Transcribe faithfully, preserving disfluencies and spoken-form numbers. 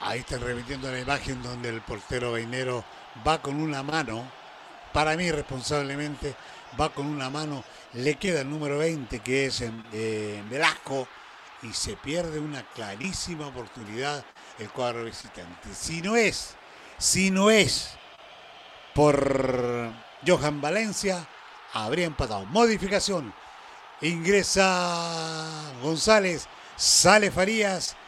Ahí están repitiendo la imagen donde el portero Bainero va con una mano, para mí responsablemente, va con una mano, le queda el número veinte que es eh, Velasco y se pierde una clarísima oportunidad el cuadro visitante. Si no es, si no es por Johan Valencia, habría empatado. Modificación. Ingresa González, sale Farías